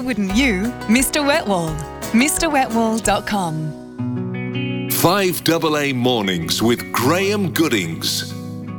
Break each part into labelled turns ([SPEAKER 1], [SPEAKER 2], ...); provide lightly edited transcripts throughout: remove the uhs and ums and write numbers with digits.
[SPEAKER 1] wouldn't you, Mr. Wetwall? MrWetwall.com.
[SPEAKER 2] 5AA Mornings with Graham Goodings.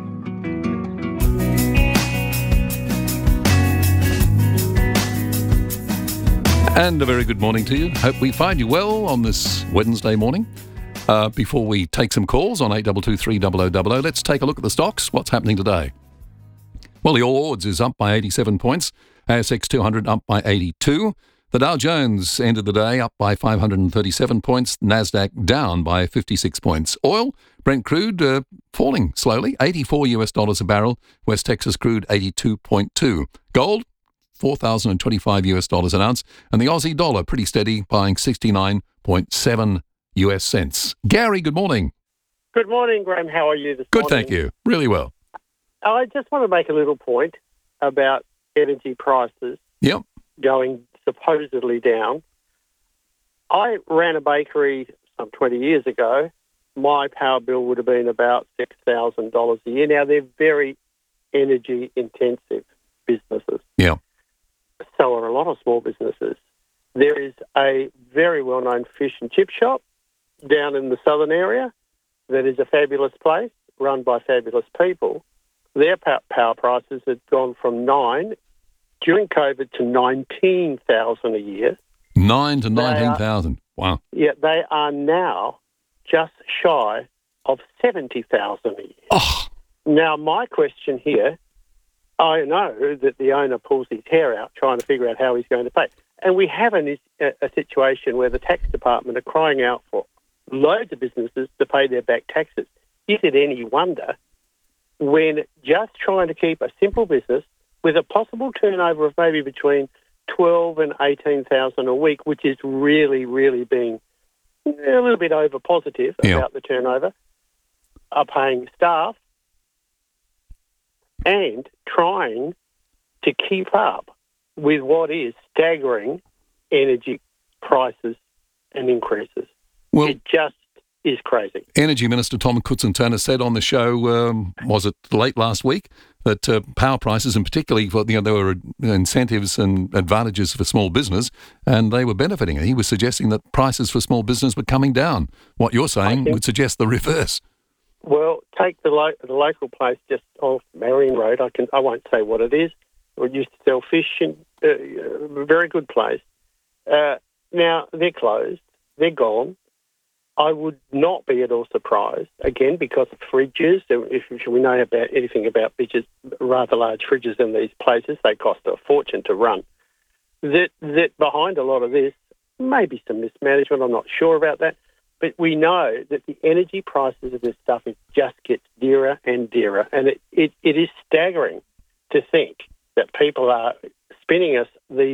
[SPEAKER 3] And a very good morning to you. Hope we find you well on this Wednesday morning. Before we take some calls on 8223 let's take a look at the stocks. What's happening today? Well, the All Ords is up by 87 points. ASX 200 up by 82. The Dow Jones ended the day up by 537 points. Nasdaq down by 56 points. Oil, Brent crude falling slowly, $84 a barrel. West Texas crude 82.2. Gold, $4,025 an ounce, and the Aussie dollar pretty steady, buying 69.7 US cents. Gary, good morning.
[SPEAKER 4] Good morning, Graham. How are you this
[SPEAKER 3] Good,
[SPEAKER 4] morning?
[SPEAKER 3] thank you. Really well.
[SPEAKER 4] I just want to make a little point about energy prices
[SPEAKER 3] Yep.
[SPEAKER 4] going supposedly down. I ran a bakery some 20 years ago. My power bill would have been about $6,000 a year. Now, they're very energy-intensive businesses.
[SPEAKER 3] Yeah.
[SPEAKER 4] So are a lot of small businesses. There is a very well-known fish and chip shop down in the southern area that is a fabulous place, run by fabulous people. Their power prices had gone from 9 during COVID to 19,000 a year.
[SPEAKER 3] 9 to 19,000. Wow.
[SPEAKER 4] Yeah, they are now just shy of 70,000 a year.
[SPEAKER 3] Oh,
[SPEAKER 4] Now, my question here, I know that the owner pulls his hair out trying to figure out how he's going to pay. And we have a situation where the tax department are crying out for loads of businesses to pay their back taxes. Is it any wonder when just trying to keep a simple business with a possible turnover of maybe between 12 and 18,000 a week, which is really, really being a little bit over positive about the turnover, are paying staff and trying to keep up with what is staggering energy prices and increases.
[SPEAKER 3] well,
[SPEAKER 4] It just is crazy.
[SPEAKER 3] Energy Minister Tom Koutsintonis said on the show, was it late last week, that power prices, and particularly there were incentives and advantages for small business, and they were benefiting. He was suggesting that prices for small business were coming down. What you're saying would suggest the reverse.
[SPEAKER 4] Well, take the local place just off Marion Road. I won't say what it is. We used to sell fish, and a very good place. Now they're closed. They're gone. I would not be at all surprised, again, because of fridges. If we know about anything about fridges, rather large fridges in these places, they cost a fortune to run. That behind a lot of this, maybe some mismanagement, I'm not sure about that, but we know that the energy prices of this stuff just gets dearer and dearer, and it is staggering to think that people are spinning us these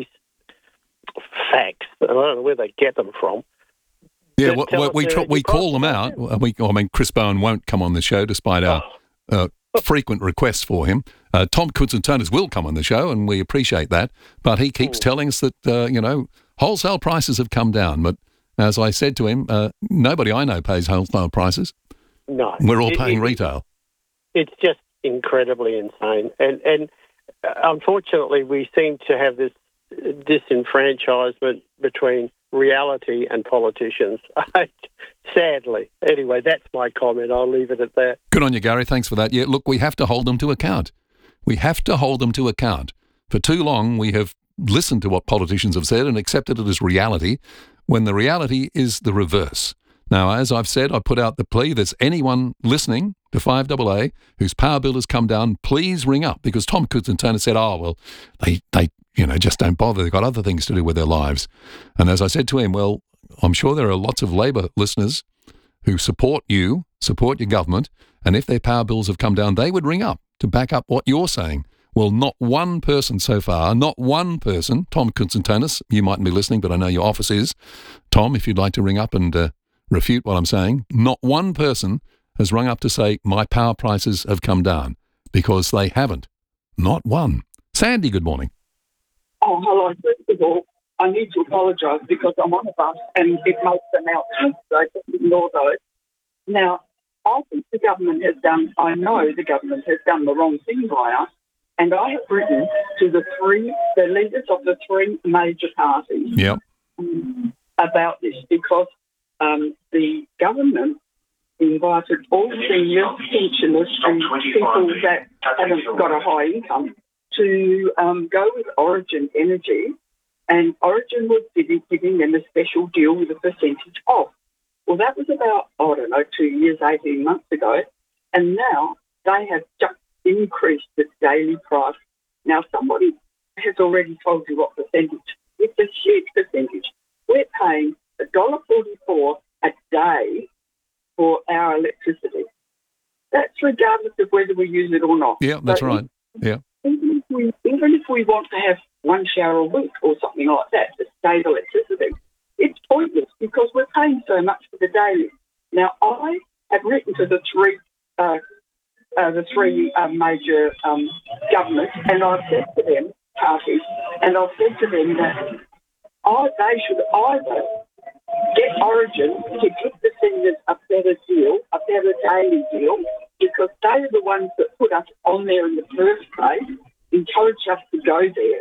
[SPEAKER 4] facts. I don't know where they get them from.
[SPEAKER 3] Yeah, we call them out. Chris Bowen won't come on the show despite our frequent requests for him. Tom Koutsintonis will come on the show, and we appreciate that. But he keeps telling us that, wholesale prices have come down. But as I said to him, nobody I know pays wholesale prices.
[SPEAKER 4] No.
[SPEAKER 3] We're all paying retail.
[SPEAKER 4] It's just incredibly insane. And unfortunately, we seem to have this disenfranchisement between reality and politicians. Sadly. Anyway, that's my comment. I'll leave it at that.
[SPEAKER 3] Good on you, Gary. Thanks for that. Yeah, look, we have to hold them to account. We have to hold them to account. For too long, we have listened to what politicians have said and accepted it as reality, when the reality is the reverse. Now, as I've said, I put out the plea. There's anyone listening to 5AA whose power bill has come down, please ring up, because Tom Koutsintonis said, they just don't bother. They've got other things to do with their lives. And as I said to him, well, I'm sure there are lots of Labor listeners who support you, support your government, and if their power bills have come down, they would ring up to back up what you're saying. Well, not one person so far, not one person. Tom Koutsintonis, you mightn't be listening, but I know your office is. Tom, if you'd like to ring up and refute what I'm saying, not one person has rung up to say my power prices have come down, because they haven't. Not one. Sandy, good morning.
[SPEAKER 5] Oh, hello. First of all, I need to apologise because I'm on a bus and it makes announcements, so just ignore those. Now, I think I know the government has done the wrong thing by us And I have written to the leaders of the three major parties
[SPEAKER 3] Yep.
[SPEAKER 5] about this because the government invited all senior pensioners and people that haven't got a high income to go with Origin Energy, and Origin was giving them a special deal with a percentage off. Well, that was about, 2 years, 18 months ago, and now they have just increased the daily price. Now, somebody has already told you what percentage. It's a huge percentage. We're paying $1.44 a day for our electricity. That's regardless of whether we use it or not.
[SPEAKER 3] Yeah, that's right. Yeah.
[SPEAKER 5] Even if we want to have one shower a week or something like that to save electricity, it's pointless because we're paying so much for the daily. Now, I have written to the three major governments, and I've said to them, parties, and I've said to them that they should either get Origin to give the seniors a better deal, a better daily deal, because they are the ones that put us on there in the first place, encouraged us to go there.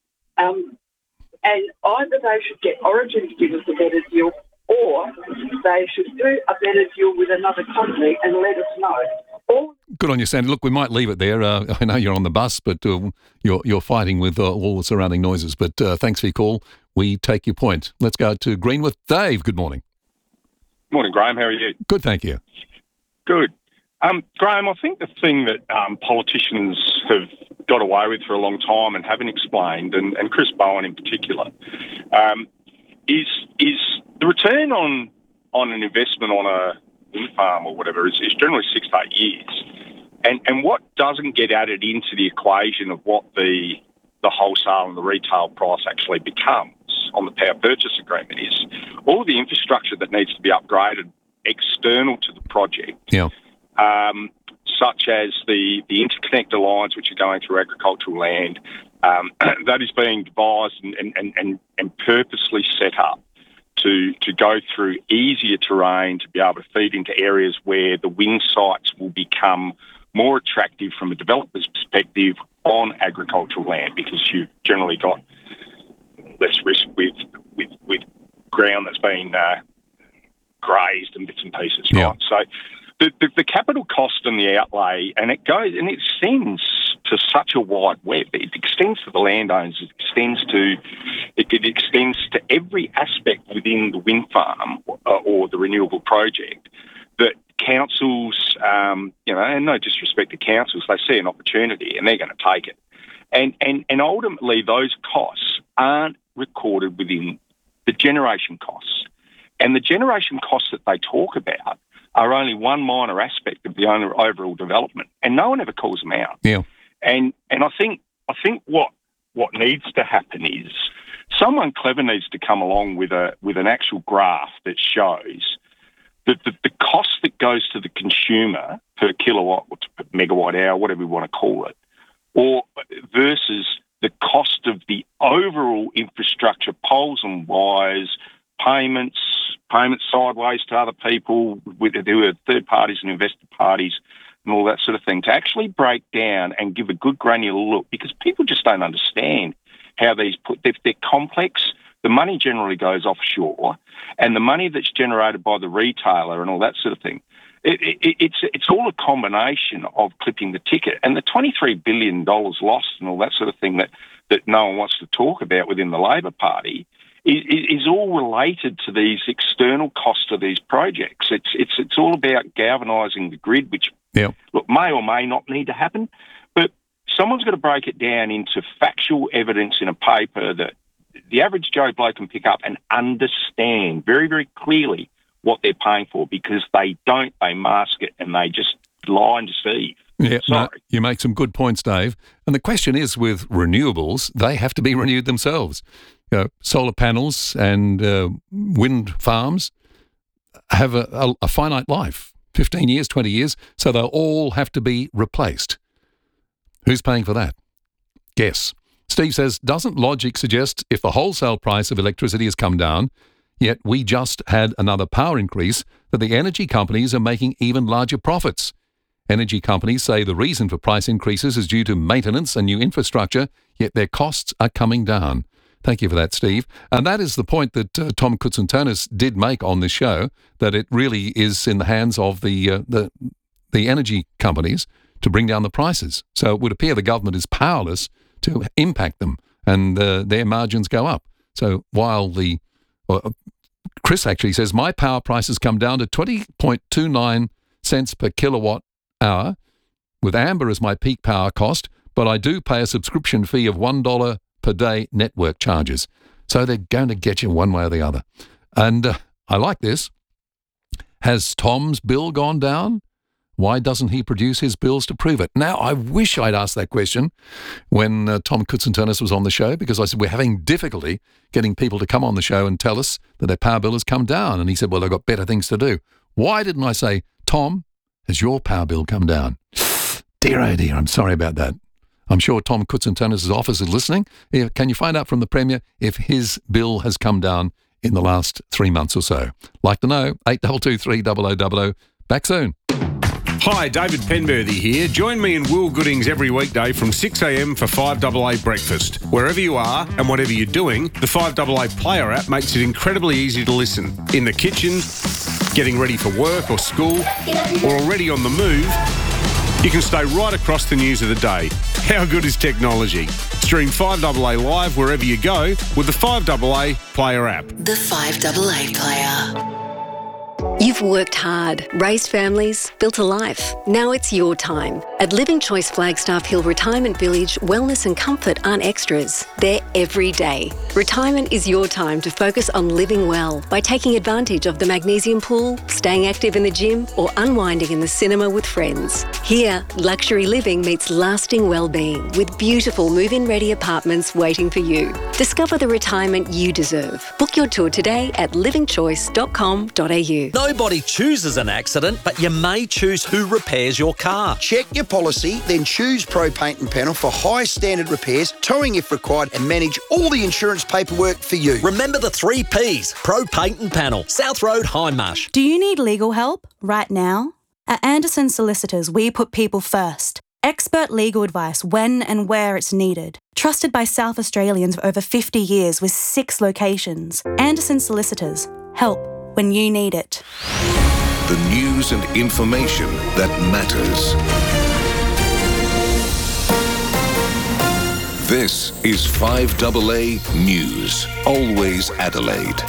[SPEAKER 5] And either they should get Origin to give us a better deal, or they should do a better deal with another company and let us know.
[SPEAKER 3] Good on you, Sandy. Look, we might leave it there. I know you're on the bus, but you're fighting with all the surrounding noises. But thanks for your call. We take your point. Let's go to Greenwith. Dave, good morning.
[SPEAKER 6] Morning, Graham. How are you?
[SPEAKER 3] Good, thank you.
[SPEAKER 6] Good. Graham, I think the thing that politicians have got away with for a long time and haven't explained, and Chris Bowen in particular, is the return on an investment on a wind farm or whatever is generally 6 to 8 years. And what doesn't get added into the equation of what the wholesale and the retail price actually becomes on the power purchase agreement is all of the infrastructure that needs to be upgraded external to the project.
[SPEAKER 3] Yeah.
[SPEAKER 6] Such as the interconnector lines which are going through agricultural land, that is being devised and purposely set up to go through easier terrain to be able to feed into areas where the wind sites will become more attractive from a developer's perspective on agricultural land, because you've generally got less risk with ground that's been grazed and bits and pieces, right?
[SPEAKER 3] Yeah.
[SPEAKER 6] So the capital cost and the outlay, and it extends to such a wide web. It extends to the landowners. It extends to every aspect within the wind farm or the renewable project that councils, and no disrespect to councils, they see an opportunity and they're going to take it. And ultimately, those costs aren't recorded within the generation costs. And the generation costs that they talk about are only one minor aspect of the overall development, and no one ever calls them out.
[SPEAKER 3] Yeah.
[SPEAKER 6] And I think what needs to happen is someone clever needs to come along with an actual graph that shows that the cost that goes to the consumer per kilowatt or per megawatt hour, whatever we want to call it, or versus the cost of the overall infrastructure, poles and wires, payments sideways to other people who are third parties and investor parties and all that sort of thing, to actually break down and give a good granular look, because people just don't understand how they're complex. The money generally goes offshore, and the money that's generated by the retailer and all that sort of thing, it's all a combination of clipping the ticket. And the $23 billion lost and all that sort of thing that no one wants to talk about within the Labor Party is all related to these external costs of these projects. It's all about galvanising the grid, which look, may or may not need to happen, but someone's got to break it down into factual evidence in a paper that the average Joe Blow can pick up and understand very, very clearly what they're paying for, because they mask it and they just lie and deceive.
[SPEAKER 3] Yeah,
[SPEAKER 6] Sorry.
[SPEAKER 3] no, you make some good points, Dave. And the question is, with renewables, they have to be renewed themselves. Solar panels and wind farms have a finite life, 15 years, 20 years, so they'll all have to be replaced. Who's paying for that? Guess. Steve says, doesn't logic suggest if the wholesale price of electricity has come down, yet we just had another power increase, that the energy companies are making even larger profits? Energy companies say the reason for price increases is due to maintenance and new infrastructure, yet their costs are coming down. Thank you for that, Steve. And that is the point that Tom Koutsantonis did make on this show, that it really is in the hands of the energy companies to bring down the prices. So it would appear the government is powerless to impact them, and their margins go up. So while Chris actually says, my power prices come down to 20.29 cents per kilowatt hour, with Amber as my peak power cost, but I do pay a subscription fee of $1 per day network charges. So they're going to get you one way or the other. And I like this. Has Tom's bill gone down? Why doesn't he produce his bills to prove it? Now, I wish I'd asked that question when Tom Koutsantonis was on the show, because I said, we're having difficulty getting people to come on the show and tell us that their power bill has come down. And he said, well, they've got better things to do. Why didn't I say, Tom, has your power bill come down? Dear, oh dear, I'm sorry about that. I'm sure Tom Koutsantonis' office is listening. Can you find out from the Premier if his bill has come down in the last 3 months or so? Like to know, 8223 0000. Back soon.
[SPEAKER 7] Hi, David Penberthy here. Join me and Will Goodings every weekday from 6am for 5AA breakfast. Wherever you are and whatever you're doing, the 5AA Player app makes it incredibly easy to listen. In the kitchen, getting ready for work or school, or already on the move, you can stay right across the news of the day. How good is technology? Stream 5AA live wherever you go with the 5AA Player app.
[SPEAKER 8] The 5AA Player.
[SPEAKER 9] You've worked hard, raised families, built a life. Now it's your time. At Living Choice Flagstaff Hill Retirement Village, wellness and comfort aren't extras. They're every day. Retirement is your time to focus on living well by taking advantage of the magnesium pool, staying active in the gym, or unwinding in the cinema with friends. Here, luxury living meets lasting well-being with beautiful move-in ready apartments waiting for you. Discover the retirement you deserve. Book your tour today at livingchoice.com.au.
[SPEAKER 10] Nobody chooses an accident, but you may choose who repairs your car.
[SPEAKER 11] Check your policy, then choose Pro Paint and Panel for high standard repairs, towing if required, and manage all the insurance paperwork for you.
[SPEAKER 10] Remember the 3 Ps. Pro Paint and Panel, South Road, Hindmarsh.
[SPEAKER 12] Do you need legal help right now? At Anderson Solicitors, we put people first. Expert legal advice when and where it's needed. Trusted by South Australians for over 50 years with 6 locations. Anderson Solicitors. Help when you need it.
[SPEAKER 2] The news and information that matters. This is 5AA News. Always Adelaide.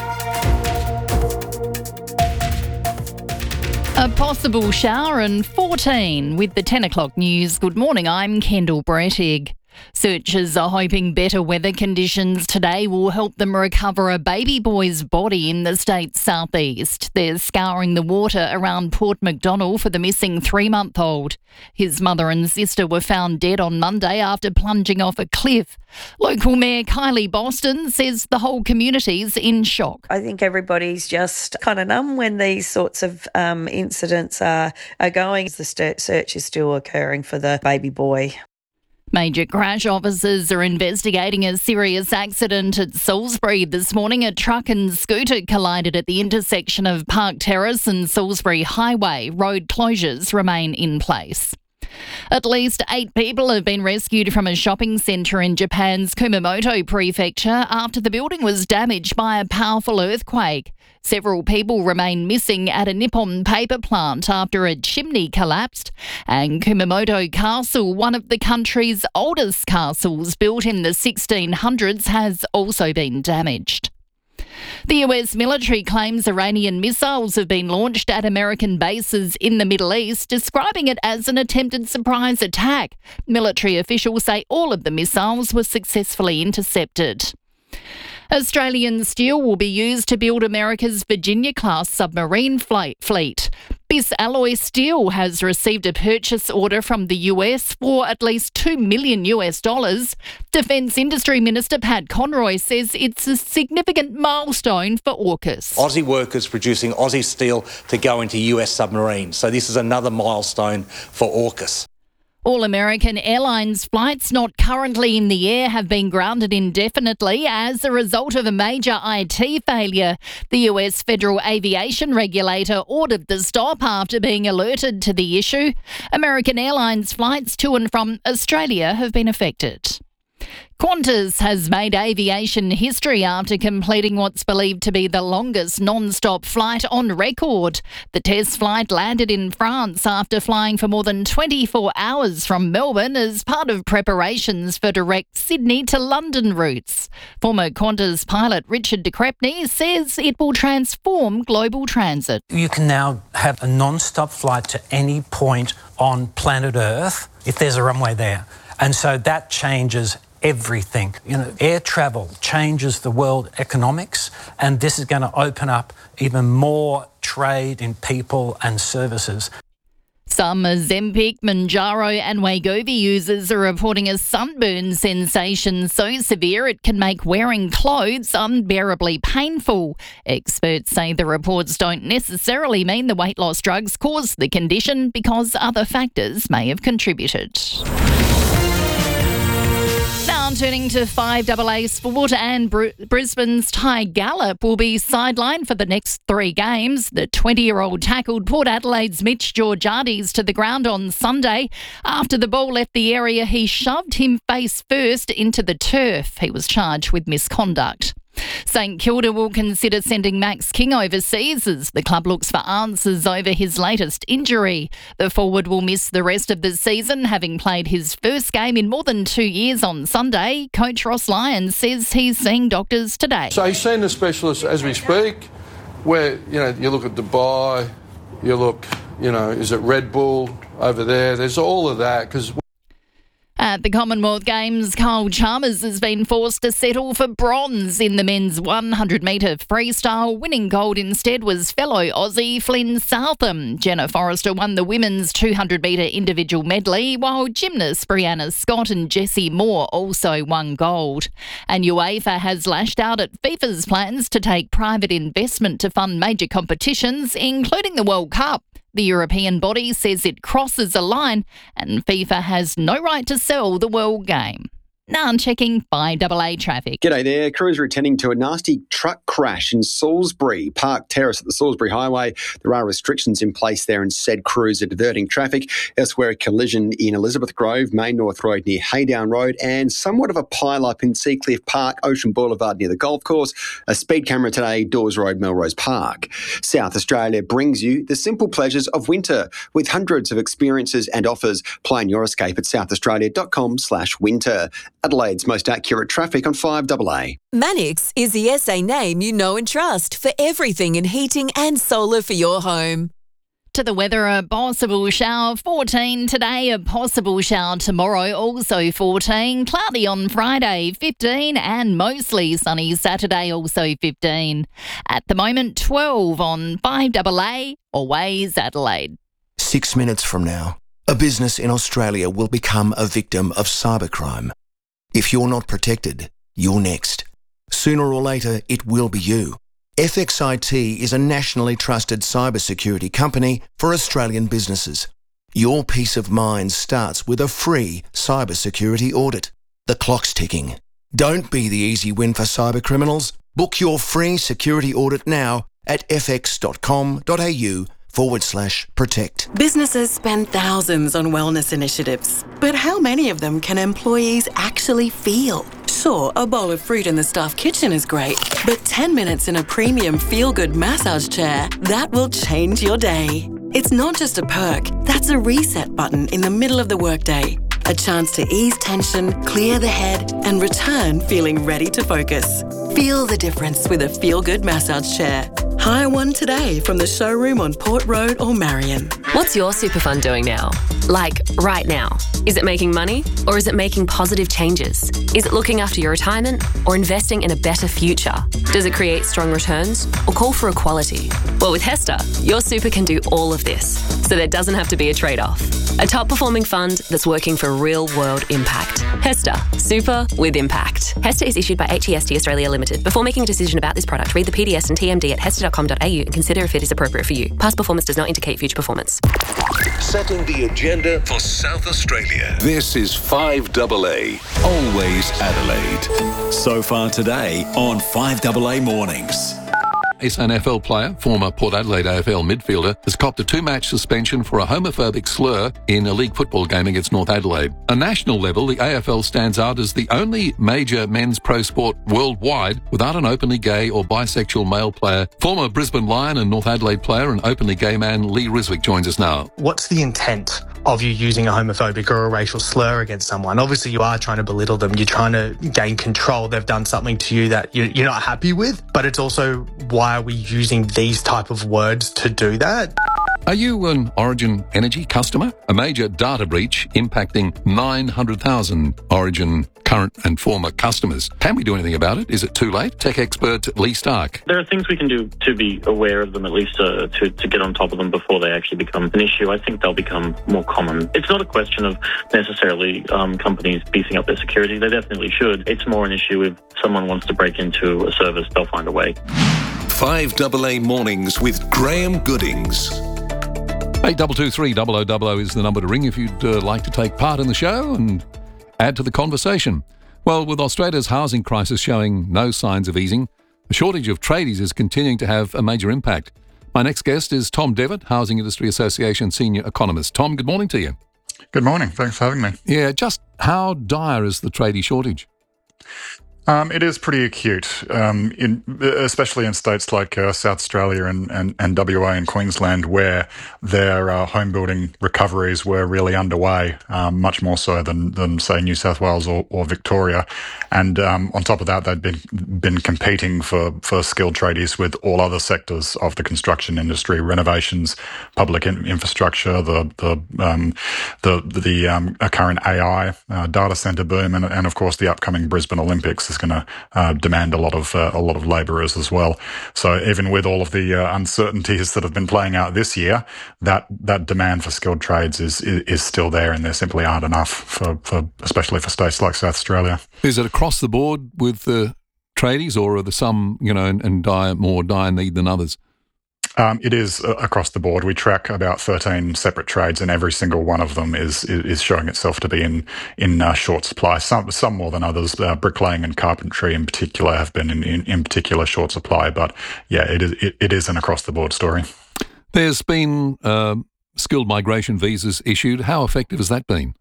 [SPEAKER 13] A possible shower and 14 with the 10 o'clock news. Good morning, I'm Kendall Brettig. Searchers are hoping better weather conditions today will help them recover a baby boy's body in the state's southeast. They're scouring the water around Port Macdonald for the missing 3-month-old. His mother and sister were found dead on Monday after plunging off a cliff. Local Mayor Kylie Boston says the whole community's in shock.
[SPEAKER 14] I think everybody's just kind of numb when these sorts of incidents are going. The search is still occurring for the baby boy.
[SPEAKER 13] Major crash officers are investigating a serious accident at Salisbury this morning. A truck and scooter collided at the intersection of Park Terrace and Salisbury Highway. Road closures remain in place. At least 8 people have been rescued from a shopping centre in Japan's Kumamoto prefecture after the building was damaged by a powerful earthquake. Several people remain missing at a Nippon paper plant after a chimney collapsed. And Kumamoto Castle, one of the country's oldest castles built in the 1600s, has also been damaged. The US military claims Iranian missiles have been launched at American bases in the Middle East, describing it as an attempted surprise attack. Military officials say all of the missiles were successfully intercepted. Australian steel will be used to build America's Virginia-class submarine fleet. BIS Alloy Steel has received a purchase order from the US for at least $2 million. Defence Industry Minister Pat Conroy says it's a significant milestone for AUKUS.
[SPEAKER 15] Aussie workers producing Aussie steel to go into US submarines. So this is another milestone for AUKUS.
[SPEAKER 13] All American Airlines flights not currently in the air have been grounded indefinitely as a result of a major IT failure. The US Federal Aviation Regulator ordered the stop after being alerted to the issue. American Airlines flights to and from Australia have been affected. Qantas has made aviation history after completing what's believed to be the longest non-stop flight on record. The test flight landed in France after flying for more than 24 hours from Melbourne as part of preparations for direct Sydney to London routes. Former Qantas pilot Richard de Crespigny says it will transform global transit.
[SPEAKER 16] You can now have a non-stop flight to any point on planet Earth if there's a runway there. And so that changes everything. Air travel changes the world economics, and this is going to open up even more trade in people and services.
[SPEAKER 13] Some Ozempic, Mounjaro and Wegovy users are reporting a sunburn sensation so severe it can make wearing clothes unbearably painful. Experts say the reports don't necessarily mean the weight loss drugs caused the condition because other factors may have contributed. Now turning to 5AA sport, and Brisbane's Ty Gallop will be sidelined for the next 3 games. The 20-year-old tackled Port Adelaide's Mitch Georgiades to the ground on Sunday. After the ball left the area, he shoved him face first into the turf. He was charged with misconduct. St Kilda will consider sending Max King overseas as the club looks for answers over his latest injury. The forward will miss the rest of the season, having played his first game in more than 2 years on Sunday. Coach Ross Lyons says he's seeing doctors today.
[SPEAKER 17] So he's seeing the specialist as we speak, where, you look at Dubai, you look, is it Red Bull over there? There's all of that because...
[SPEAKER 13] At the Commonwealth Games, Kyle Chalmers has been forced to settle for bronze in the men's 100-metre freestyle. Winning gold instead was fellow Aussie Flynn Southam. Jenna Forrester won the women's 200-metre individual medley, while gymnasts Brianna Scott and Jessie Moore also won gold. And UEFA has lashed out at FIFA's plans to take private investment to fund major competitions, including the World Cup. The European body says it crosses a line and FIFA has no right to sell the World Game. Now checking 5AA traffic.
[SPEAKER 18] G'day there. Crews are attending to a nasty truck crash in Salisbury Park Terrace at the Salisbury Highway. There are restrictions in place there and said crews are diverting traffic. Elsewhere, a collision in Elizabeth Grove, Main North Road near Haydown Road, and somewhat of a pile-up in Seacliff Park, Ocean Boulevard near the golf course. A speed camera today, Dawes Road, Melrose Park. South Australia brings you the simple pleasures of winter with hundreds of experiences and offers. Plan your escape at southaustralia.com/winter. Adelaide's most accurate traffic on 5AA.
[SPEAKER 19] Manix is the SA name you know and trust for everything in heating and solar for your home.
[SPEAKER 13] To the weather, a possible shower 14 today, a possible shower tomorrow also 14, cloudy on Friday 15 and mostly sunny Saturday also 15. At the moment 12 on 5AA, always Adelaide.
[SPEAKER 20] 6 minutes from now, a business in Australia will become a victim of cybercrime. If you're not protected, you're next. Sooner or later, it will be you. FXIT is a nationally trusted cybersecurity company for Australian businesses. Your peace of mind starts with a free cybersecurity audit. The clock's ticking. Don't be the easy win for cybercriminals. Book your free security audit now at fx.com.au/protect.
[SPEAKER 21] Businesses spend thousands on wellness initiatives, but how many of them can employees actually feel? Sure, a bowl of fruit in the staff kitchen is great, but 10 minutes in a premium feel-good massage chair, that will change your day. It's not just a perk, that's a reset button in the middle of the workday. A chance to ease tension, clear the head, and return feeling ready to focus. Feel the difference with a feel-good massage chair. Hire one today from the showroom on Port Road or Marion.
[SPEAKER 22] What's your super fund doing now? Like, right now? Is it making money or is it making positive changes? Is it looking after your retirement or investing in a better future? Does it create strong returns or call for equality? Well, with HESTA, your super can do all of this, so there doesn't have to be a trade-off. a top-performing fund that's working for real-world impact. HESTA, super with impact. HESTA is issued by HEST Australia Limited. Before making a decision about this product, read the PDS and TMD at hesta.com.au and consider if it is appropriate for you. Past performance does not indicate future performance.
[SPEAKER 2] Setting the agenda for South Australia. This is 5AA, always Adelaide.
[SPEAKER 1] So far today on 5AA Mornings.
[SPEAKER 3] SNFL player, former Port Adelaide AFL midfielder, has copped a 2-match suspension for a homophobic slur in a league football game against North Adelaide. At national level, the AFL stands out as the only major men's pro sport worldwide without an openly gay or bisexual male player. Former Brisbane Lion and North Adelaide player and openly gay man Lee Riswick joins us now.
[SPEAKER 4] What's the intent of you using a homophobic or a racial slur against someone? Obviously, you are trying to belittle them. You're trying to gain control. They've done something to you that you're not happy with. But it's also, why are we using these type of words to do that?
[SPEAKER 3] Are you an Origin Energy customer? A major data breach impacting 900,000 Origin current and former customers. Can we do anything about it? Is it too late? Tech expert Lee Stark.
[SPEAKER 23] There are things we can do to be aware of them, at least to get on top of them before they actually become an issue. I think they'll become more common. It's not a question of necessarily companies beefing up their security. They definitely should. It's more an issue if someone wants to break into a service, they'll find a way.
[SPEAKER 2] 5AA Mornings with Graham Goodings.
[SPEAKER 3] 8223 0000 is the number to ring if you'd like to take part in the show and add to the conversation. Well, with Australia's housing crisis showing no signs of easing, the shortage of tradies is continuing to have a major impact. My next guest is Tom Devitt, Housing Industry Association Senior Economist. Tom, good morning to you.
[SPEAKER 24] Good morning. Thanks for having me.
[SPEAKER 3] Yeah, just how dire is the tradie shortage?
[SPEAKER 24] It is pretty acute, especially in states like South Australia and WA and Queensland, where their home building recoveries were really underway, much more so than say New South Wales or Victoria. And on top of that, they'd been competing for skilled tradies with all other sectors of the construction industry: renovations, public infrastructure, the current AI data center boom, and of course the upcoming Brisbane Olympics is going to demand a lot of labourers as well. So even with all of the uncertainties that have been playing out this year, that demand for skilled trades is still there, and there simply aren't enough for especially for states like South Australia.
[SPEAKER 3] Is it across the board with the tradies, or are there some and more dire need than others?
[SPEAKER 24] It is across the board. We track about 13 separate trades, and every single one of them is showing itself to be in short supply. Some more than others. Bricklaying and carpentry in particular have been in particular short supply. But yeah, it is an across the board story.
[SPEAKER 3] There's been skilled migration visas issued. How effective has that been?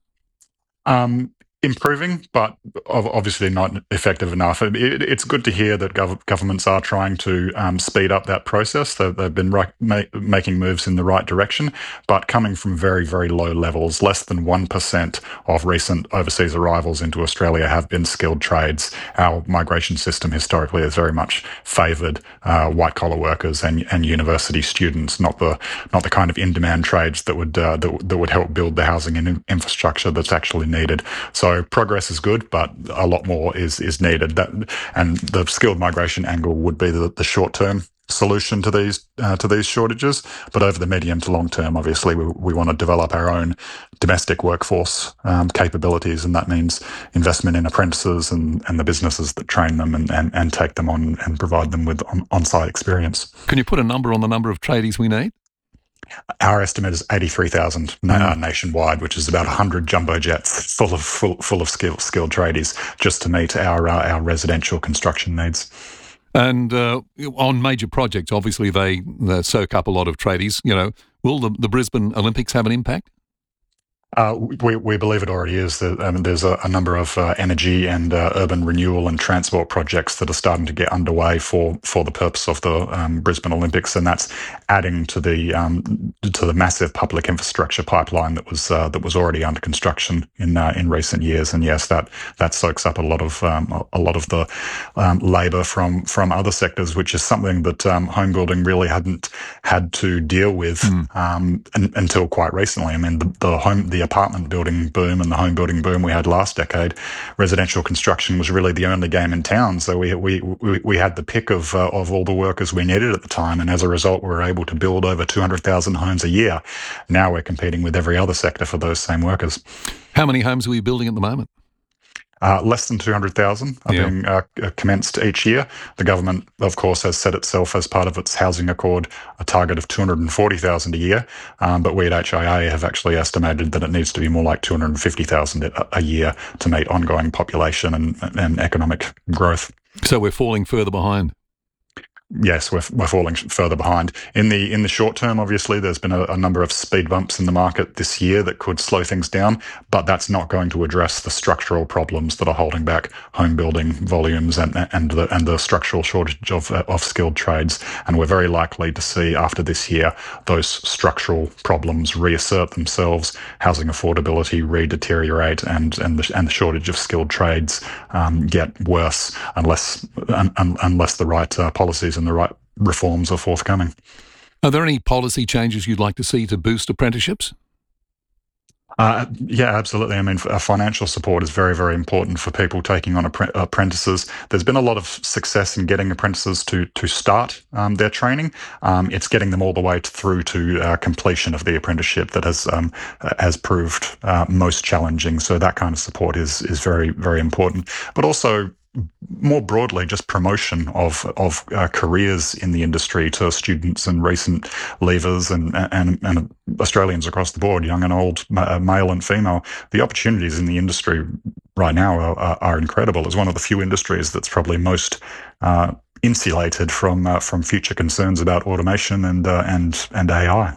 [SPEAKER 24] Improving, but obviously not effective enough. It's good to hear that governments are trying to speed up that process. They've been making moves in the right direction, but coming from very, very low levels. Less than 1% of recent overseas arrivals into Australia have been skilled trades. Our migration system historically has very much favoured white-collar workers and university students, not the kind of in-demand trades that would help build the housing and infrastructure that's actually needed. So progress is good, but a lot more is needed. And the skilled migration angle would be the short-term solution to these shortages. But over the medium to long term, obviously, we want to develop our own domestic workforce capabilities, and that means investment in apprentices and the businesses that train them and take them on and provide them with on-site experience.
[SPEAKER 3] Can you put a number on the number of tradies we need?
[SPEAKER 24] Our estimate is 83,000 nationwide, which is about 100 jumbo jets full of skilled tradies just to meet our residential construction needs.
[SPEAKER 3] And on major projects, obviously they soak up a lot of tradies. Will the Brisbane Olympics have an impact?
[SPEAKER 24] We believe it already is. There's a number of energy and urban renewal and transport projects that are starting to get underway for the purpose of the Brisbane Olympics, and that's adding to the massive public infrastructure pipeline that was already under construction in recent years. And yes, that soaks up a lot of the labour from other sectors, which is something that home building really hadn't had to deal with until quite recently. I mean, the the apartment building boom and the home building boom we had last decade, residential construction was really the only game in town. So we had the pick of all the workers we needed at the time, and as a result, we were able to build over 200,000 homes a year. Now we're competing with every other sector for those same workers.
[SPEAKER 3] How many homes are we building at the moment?
[SPEAKER 24] Less than 200,000 are being commenced each year. The government, of course, has set itself as part of its housing accord a target of 240,000 a year, but we at HIA have actually estimated that it needs to be more like 250,000 a year to meet ongoing population and economic growth.
[SPEAKER 3] So we're falling further behind.
[SPEAKER 24] Yes, we're falling further behind. In the short term, obviously, there's been a number of speed bumps in the market this year that could slow things down, but that's not going to address the structural problems that are holding back home building volumes and the structural shortage of skilled trades. And we're very likely to see after this year those structural problems reassert themselves, housing affordability re-deteriorate, and the shortage of skilled trades get worse unless the right policies and the right reforms are forthcoming.
[SPEAKER 3] Are there any policy changes you'd like to see to boost apprenticeships?
[SPEAKER 24] Yeah, absolutely. I mean, financial support is very, very important for people taking on apprentices. There's been a lot of success in getting apprentices to start their training. It's getting them all the way through to completion of the apprenticeship that has proved most challenging. So that kind of support is very, very important. But also, more broadly, just promotion of careers in the industry to students and recent leavers and Australians across the board, young and old, male and female. The opportunities in the industry right now are incredible. It's one of the few industries that's probably most insulated from future concerns about automation and AI.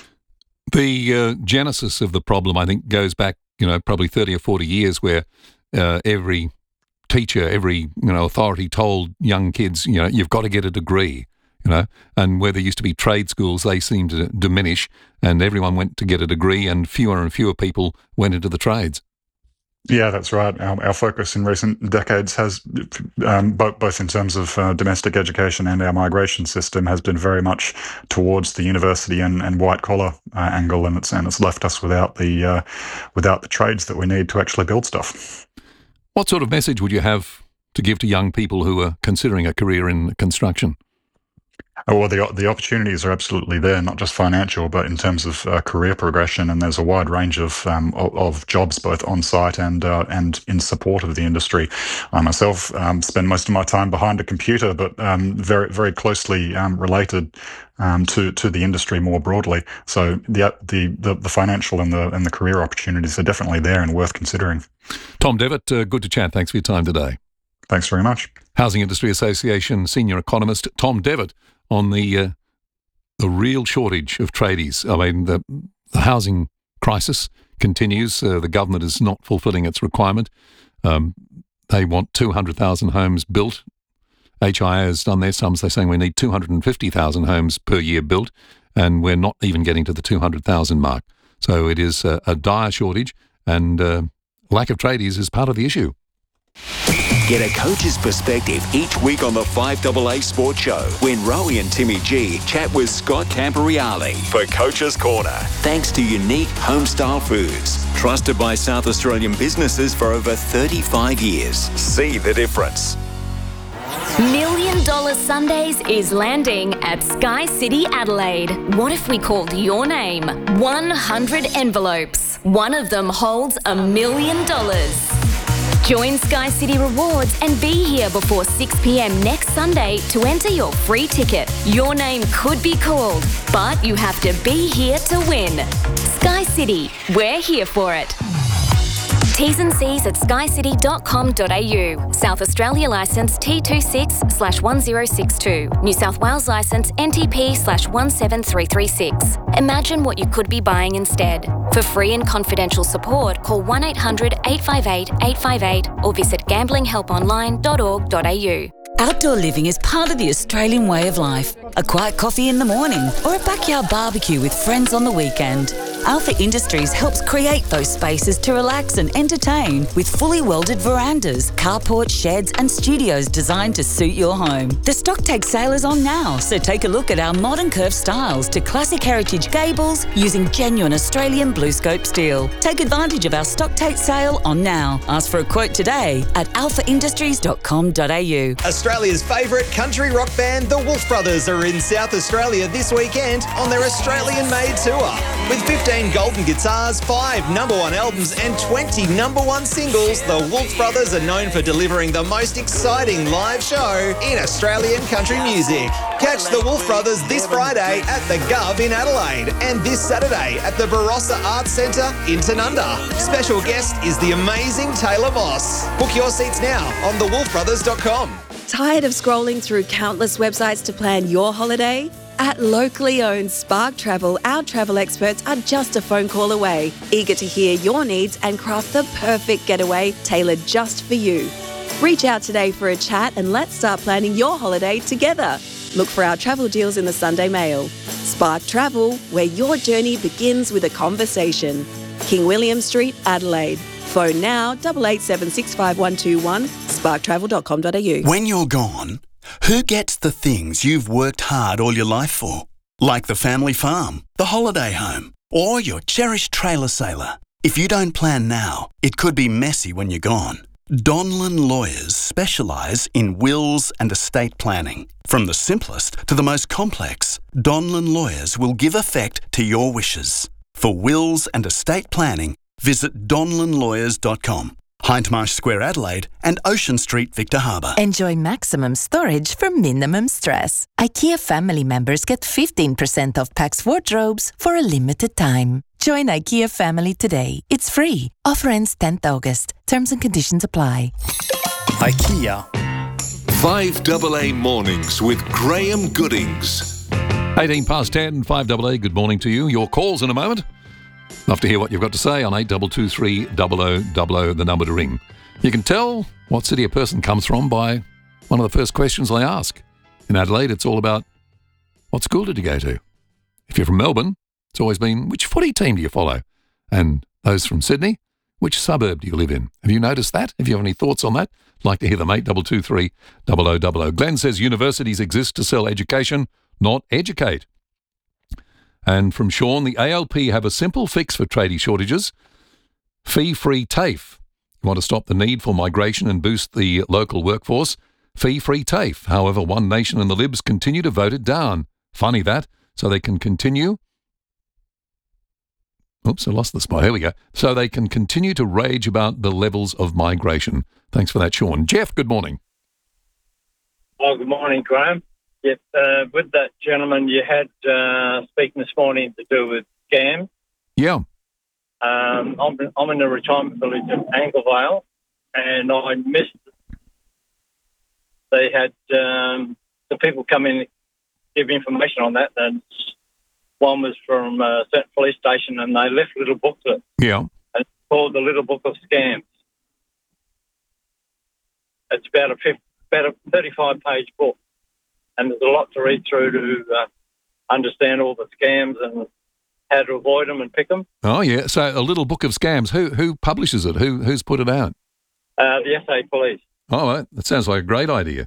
[SPEAKER 3] The genesis of the problem, I think, goes back, probably 30 or 40 years, where every teacher, every authority told young kids, you've got to get a degree, and where there used to be trade schools, they seemed to diminish, and everyone went to get a degree, and fewer people went into the trades.
[SPEAKER 24] Yeah, that's right. Our focus in recent decades has, both in terms of domestic education and our migration system, has been very much towards the university and white collar angle, and it's left us without the trades that we need to actually build stuff.
[SPEAKER 3] What sort of message would you have to give to young people who are considering a career in construction?
[SPEAKER 24] Well, the opportunities are absolutely there, not just financial, but in terms of career progression. And there's a wide range of jobs, both on site and in support of the industry. I myself spend most of my time behind a computer, but very, very closely related to the industry more broadly. So the financial and the career opportunities are definitely there and worth considering.
[SPEAKER 3] Tom Devitt, good to chat. Thanks for your time today.
[SPEAKER 24] Thanks very much.
[SPEAKER 3] Housing Industry Association senior economist Tom Devitt on the real shortage of tradies. I mean, the housing crisis continues. The government is not fulfilling its requirement. They want 200,000 homes built. HIA has done their sums. They're saying we need 250,000 homes per year built, and we're not even getting to the 200,000 mark. So it is a dire shortage, and lack of tradies is part of the issue.
[SPEAKER 2] Get a coach's perspective each week on the 5AA Sports Show when Rowie and Timmy G chat with Scott Camporeale for Coach's Corner. Thanks to Unique Homestyle Foods, trusted by South Australian businesses for over 35 years. See the difference.
[SPEAKER 5] $1 Million Sundays is landing at Sky City Adelaide. What if we called your name? 100 envelopes. One of them holds $1 million. Join Sky City Rewards and be here before 6 p.m. next Sunday to enter your free ticket. Your name could be called, but you have to be here to win. Sky City, we're here for it. T's and C's at skycity.com.au. South Australia licence T26/1062. New South Wales licence NTP/17336. Imagine what you could be buying instead. For free and confidential support, call 1-800-858-858 or visit gamblinghelponline.org.au.
[SPEAKER 6] Outdoor living is part of the Australian way of life. A quiet coffee in the morning or a backyard barbecue with friends on the weekend. Alpha Industries helps create those spaces to relax and entertain with fully welded verandas, carports, sheds and studios designed to suit your home. The stock take sale is on now, so take a look at our modern curved styles to classic heritage gables using genuine Australian BlueScope steel. Take advantage of our stock take sale on now. Ask for a quote today at alphaindustries.com.au.
[SPEAKER 7] Australia's favourite country rock band, the Wolf Brothers, are in South Australia this weekend on their Australian-made tour. With 15 golden guitars, 5 #1 albums and 20 #1 singles, the Wolf Brothers are known for delivering the most exciting live show in Australian country music. Catch the Wolf Brothers this Friday at the Gov in Adelaide and this Saturday at the Barossa Arts Centre in Tanunda. Special guest is the amazing Taylor Moss. Book your seats now on thewolfbrothers.com.
[SPEAKER 8] Tired of scrolling through countless websites to plan your holiday? At locally owned Spark Travel, our travel experts are just a phone call away, eager to hear your needs and craft the perfect getaway tailored just for you. Reach out today for a chat and let's start planning your holiday together. Look for our travel deals in the Sunday Mail. Spark Travel, where your journey begins with a conversation. King William Street, Adelaide. Phone now 88765121, sparktravel.com.au.
[SPEAKER 9] When you're gone, who gets the things you've worked hard all your life for? Like the family farm, the holiday home, or your cherished trailer sailor. If you don't plan now, it could be messy when you're gone. Donlan Lawyers specialise in wills and estate planning. From the simplest to the most complex, Donlan Lawyers will give effect to your wishes. For wills and estate planning, visit donlanlawyers.com. Hindmarsh Square, Adelaide and Ocean Street, Victor Harbour.
[SPEAKER 11] Enjoy maximum storage for minimum stress. IKEA family members get 15% off Pax wardrobes for a limited time. Join IKEA family today. It's free. Offer ends 10th August. Terms and conditions apply.
[SPEAKER 2] IKEA. 5AA Mornings with Graham Goodings.
[SPEAKER 3] 18 past 10, 5AA, good morning to you. Your calls in a moment. Love to hear what you've got to say on 8223 0000, the number to ring. You can tell what city a person comes from by one of the first questions they ask. In Adelaide, it's all about what school did you go to? If you're from Melbourne, it's always been which footy team do you follow? And those from Sydney, which suburb do you live in? Have you noticed that? If you have any thoughts on that, I'd like to hear them. 8223 0000. Glenn says universities exist to sell education, not educate. And from Sean, the ALP have a simple fix for tradie shortages. Fee-free TAFE. You want to stop the need for migration and boost the local workforce? Fee-free TAFE. However, One Nation and the Libs continue to vote it down. Funny that. So they can continue... Oops, I lost the spot. Here we go. So they can continue to rage about the levels of migration. Thanks for that, Sean. Jeff, good morning.
[SPEAKER 25] Oh, good morning, Graham. Yep, with that gentleman you had speaking this morning to do with scams.
[SPEAKER 3] Yeah.
[SPEAKER 25] I'm in a retirement village in Anglevale, and I missed. They had the people come in and give information on that, and one was from a certain police station, and they left a little booklet.
[SPEAKER 3] Yeah.
[SPEAKER 25] And it's called the Little Book of Scams. It's about a 35-page book. And there's a lot to read through to understand all the scams and how to avoid them and pick them.
[SPEAKER 3] Oh, yeah. So a little book of scams. Who publishes it? Who's put it out?
[SPEAKER 25] The SA Police.
[SPEAKER 3] Oh, right. That sounds like a great idea.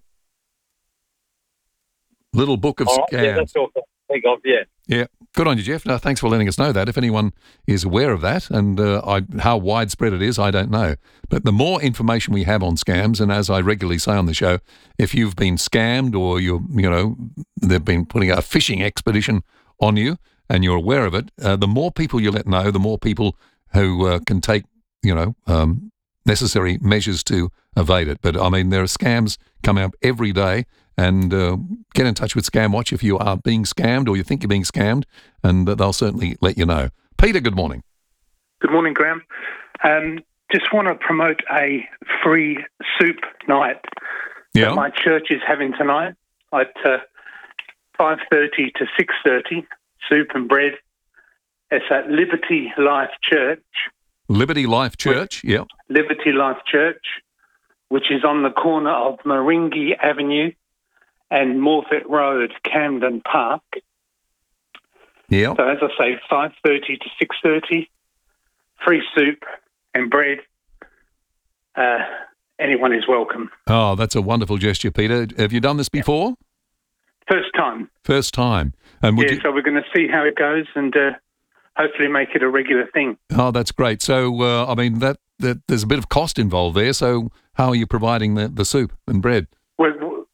[SPEAKER 3] Little book of scams.
[SPEAKER 25] Yeah, that's all I think of, yeah.
[SPEAKER 3] Yeah. Good on you, Jeff. No, thanks for letting us know that. If anyone is aware of that and how widespread it is, I don't know. But the more information we have on scams, and as I regularly say on the show, if you've been scammed or they've been putting a fishing expedition on you and you're aware of it, the more people you let know, the more people who can take, necessary measures to evade it. But I mean, there are scams coming up every day. And get in touch with ScamWatch if you are being scammed or you think you're being scammed, and they'll certainly let you know. Peter, good morning.
[SPEAKER 26] Good morning, Graham. Just want to promote a free soup night that my church is having tonight at 5:30 to 6:30, soup and bread. It's at Liberty Life Church.
[SPEAKER 3] Liberty Life Church, yeah.
[SPEAKER 26] Liberty Life Church, which is on the corner of Maringi Avenue and Morfett Road, Camden Park.
[SPEAKER 3] Yeah.
[SPEAKER 26] So as I say, 5:30 to 6:30, free soup and bread. Anyone is welcome.
[SPEAKER 3] Oh, that's a wonderful gesture, Peter. Have you done this before?
[SPEAKER 26] First time.
[SPEAKER 3] First time. And
[SPEAKER 26] So we're going to see how it goes and hopefully make it a regular thing.
[SPEAKER 3] Oh, that's great. So, I mean, that there's a bit of cost involved there. So how are you providing the soup and bread?
[SPEAKER 26] Well,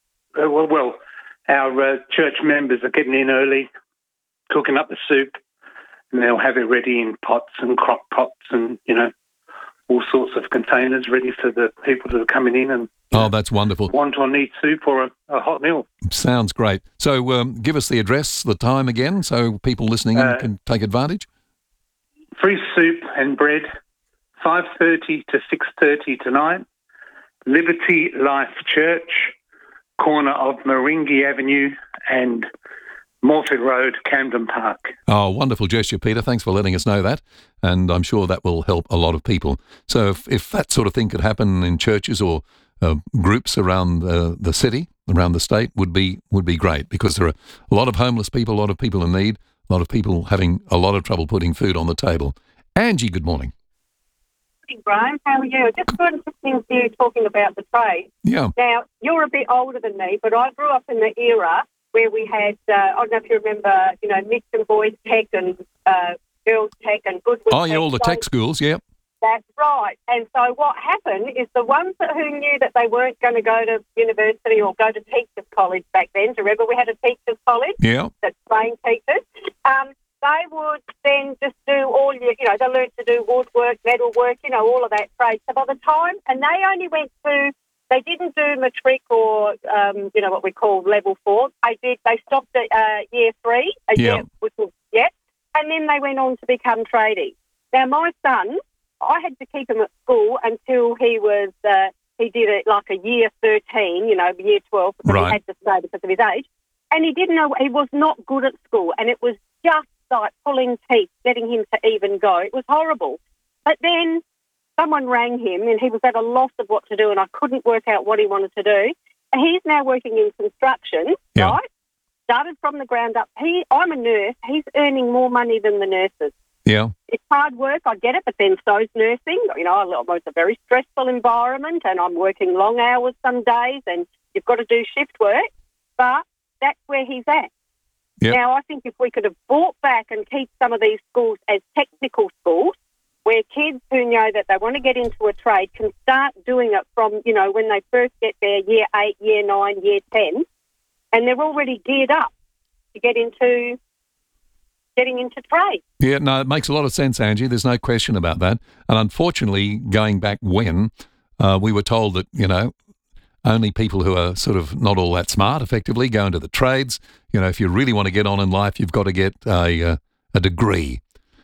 [SPEAKER 26] our church members are getting in early, cooking up the soup, and they'll have it ready in pots and crock pots and, all sorts of containers ready for the people that are coming in and
[SPEAKER 3] that's wonderful.
[SPEAKER 26] Want or need soup or a hot meal.
[SPEAKER 3] Sounds great. So give us the address, the time again, so people listening in can take advantage.
[SPEAKER 26] Free soup and bread, 5:30 to 6:30 tonight. Liberty Life Church, corner of Maringi Avenue and Morford Road, Camden Park.
[SPEAKER 3] Oh, wonderful gesture, Peter. Thanks for letting us know that. And I'm sure that will help a lot of people. So if that sort of thing could happen in churches or groups around the city, around the state, would be great, because there are a lot of homeless people, a lot of people in need, a lot of people having a lot of trouble putting food on the table. Angie, good morning.
[SPEAKER 10] Hey, Brian, how are you? Just got listening to you talking about the trade.
[SPEAKER 3] Yeah.
[SPEAKER 10] Now, you're a bit older than me, but I grew up in the era where we had, I don't know if you remember, mixed and boys tech and girls tech and Goodwood
[SPEAKER 3] Oh, yeah, all the tech schools, yeah.
[SPEAKER 10] That's right. And so what happened is the ones who knew that they weren't going to go to university or go to teachers' college back then, do you remember we had a teachers' college that trained teachers? They would then just do all they learned to do woodwork, metalwork, all of that trade. So by the time, and they only went to, they didn't do matric or, what we call level 4. They stopped at year 3, and then they went on to become tradies. Now, my son, I had to keep him at school until he was, he did it like a year 13, year 12, because he had to stay because of his age. And he didn't know, he was not good at school, and it was just like pulling teeth, getting him to even go. It was horrible. But then someone rang him and he was at a loss of what to do, and I couldn't work out what he wanted to do. And he's now working in construction, right? Started from the ground up. I'm a nurse. He's earning more money than the nurses.
[SPEAKER 3] Yeah.
[SPEAKER 10] It's hard work, I get it, but then so's nursing. It's a very stressful environment, and I'm working long hours some days, and you've got to do shift work. But that's where he's at. Yep. Now, I think if we could have brought back and keep some of these schools as technical schools, where kids who know that they want to get into a trade can start doing it from, when they first get there, year 8, year 9, year 10, and they're already geared up to getting into trade.
[SPEAKER 3] Yeah, no, it makes a lot of sense, Angie. There's no question about that. And unfortunately, going back when, we were told that, only people who are sort of not all that smart, effectively, go into the trades. If you really want to get on in life, you've got to get a degree.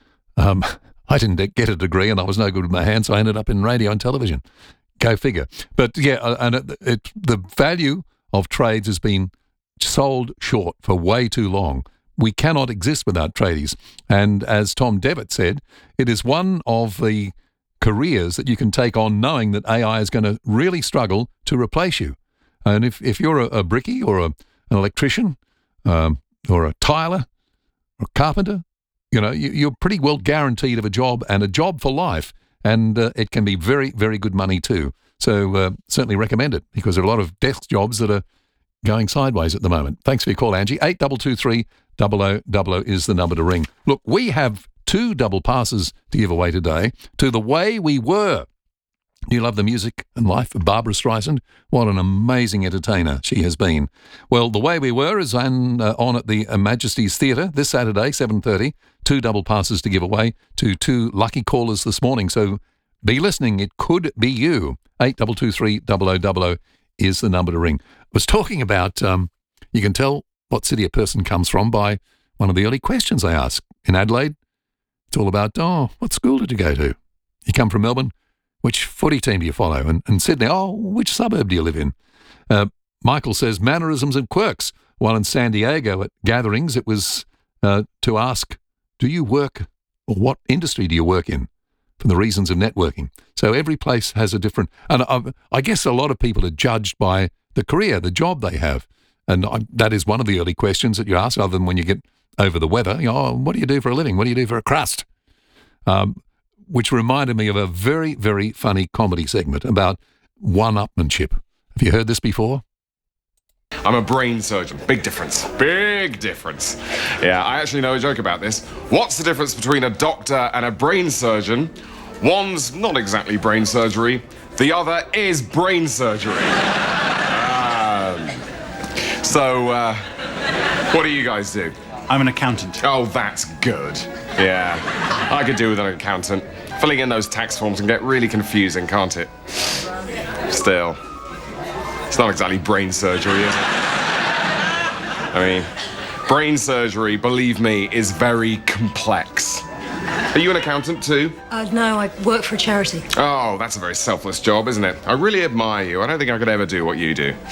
[SPEAKER 3] I didn't get a degree, and I was no good with my hands, so I ended up in radio and television. Go figure. But, yeah, and the value of trades has been sold short for way too long. We cannot exist without tradies. And as Tom Devitt said, it is one of the careers that you can take on knowing that AI is going to really struggle to replace you. And if you're a brickie or an electrician or a tiler or a carpenter, you're pretty well guaranteed of a job, and a job for life. And it can be very, very good money too. So certainly recommend it, because there are a lot of desk jobs that are going sideways at the moment. Thanks for your call, Angie. 8223 0000 is the number to ring. Look, we have 2 double passes to give away today to The Way We Were. Do you love the music and life of Barbara Streisand? What an amazing entertainer she has been. Well, The Way We Were is on at the Majesty's Theatre this Saturday, 7:30. 2 double passes to give away to 2 lucky callers this morning. So be listening. It could be you. 8223 0000 is the number to ring. I was talking about, you can tell what city a person comes from by one of the early questions I ask. In Adelaide, it's all about, what school did you go to? You come from Melbourne, which footy team do you follow? And Sydney, which suburb do you live in? Michael says mannerisms and quirks. While in San Diego at gatherings, it was to ask, do you work, or what industry do you work in? For the reasons of networking. So every place has a different, and I guess a lot of people are judged by the career, the job they have. And that is one of the early questions that you ask, other than when you get over the weather. What do you do for a living? What do you do for a crust? Which reminded me of a very, very funny comedy segment about one-upmanship. Have you heard this before?
[SPEAKER 12] I'm a brain surgeon. Big difference. Big difference. Yeah, I actually know a joke about this. What's the difference between a doctor and a brain surgeon? One's not exactly brain surgery. The other is brain surgery. What do you guys do?
[SPEAKER 14] I'm an accountant.
[SPEAKER 12] Oh, that's good. Yeah, I could do with an accountant. Filling in those tax forms can get really confusing, can't it? Still, it's not exactly brain surgery, is it? I mean, brain surgery, believe me, is very complex. Are you an accountant too?
[SPEAKER 15] No, I work for a charity.
[SPEAKER 12] Oh, that's a very selfless job, isn't it? I really admire you. I don't think I could ever do what you do.